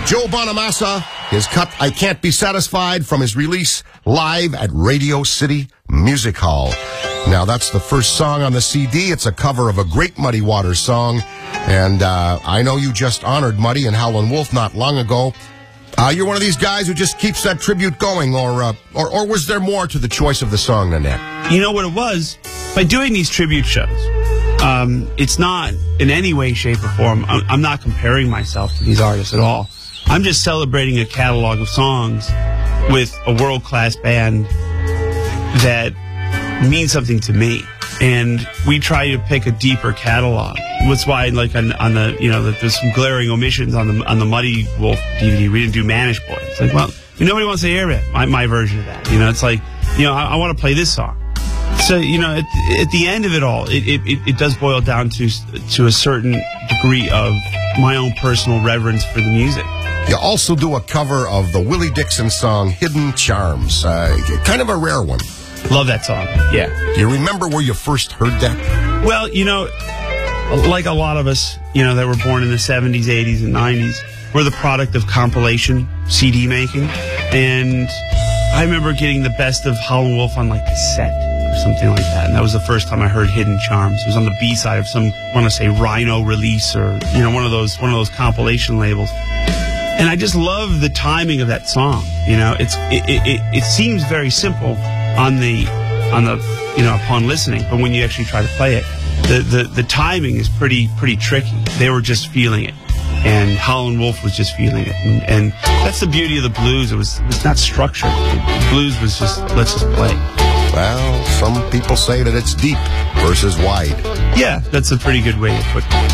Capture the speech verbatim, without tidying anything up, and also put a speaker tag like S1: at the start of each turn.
S1: Joe Bonamassa, his cut I Can't Be Satisfied from his release live at Radio City Music Hall. Now, that's the first song on the C D. It's a cover of a great Muddy Waters song. And uh, I know you just honored Muddy and Howlin' Wolf not long ago. Uh, you're one of these guys who just keeps that tribute going, or, uh, or or was there more to the choice of the song than that?
S2: You know what it was? By doing these tribute shows, um, it's not in any way, shape, or form. I'm, I'm not comparing myself to these artists at all. I'm just celebrating a catalog of songs with a world-class band that means something to me. And we try to pick a deeper catalog. That's why, like, on, on the, you know, the, there's some glaring omissions on the on the Muddy Wolf D V D. We didn't do Manish Boy. It's like, well, nobody wants to hear it. My, my version of that. You know, it's like, you know, I, I want to play this song. So, you know, at, at the end of it all, it, it, it does boil down to to a certain degree of my own personal reverence for the music.
S1: You also do a cover of the Willie Dixon song, Hidden Charms. Uh, kind of a rare one.
S2: Love that song. Yeah.
S1: Do you remember where you first heard that?
S2: Well, you know, like a lot of us, you know, that were born in the seventies, eighties, and nineties, we're the product of compilation C D making. And I remember getting the best of Howlin' Wolf on, like, cassette or something like that. And that was the first time I heard Hidden Charms. It was on the B-side of some, I want to say, Rhino release, or, you know, one of those one of those compilation labels. And I just love the timing of that song. You know, it's it it, it seems very simple on the on the you know upon listening, but when you actually try to play it, the the, the timing is pretty pretty tricky. They were just feeling it, and Howlin' Wolf was just feeling it, and, and that's the beauty of the blues. It was it was not structured. The blues was just, let's just play.
S1: Well, some people say that it's deep versus wide.
S2: Yeah, that's a pretty good way to put it.